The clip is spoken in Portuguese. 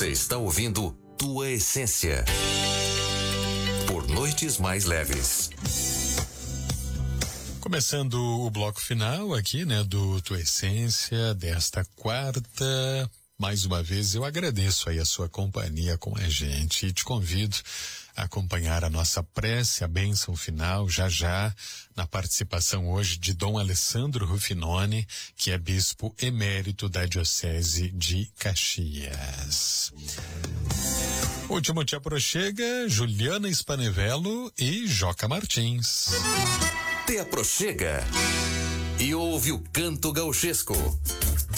Você está ouvindo Tua Essência. Por Noites Mais Leves. Começando o bloco final aqui, né, do Tua Essência desta quarta. Mais uma vez eu agradeço aí a sua companhia com a gente e te convido a acompanhar a nossa prece, a bênção final, já na participação hoje de Dom Alessandro Rufinoni, que é bispo emérito da Diocese de Caxias. Último te aproxega Juliana Spanevello e Joca Martins. Te aproxega e ouve o canto gauchesco.